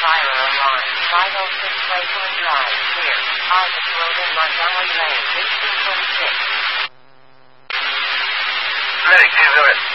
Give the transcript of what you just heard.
fire alarm. 506 Lakewood Drive. Clear. Office Road in Montgomery Lane. 1826. Medic, 2 minutes.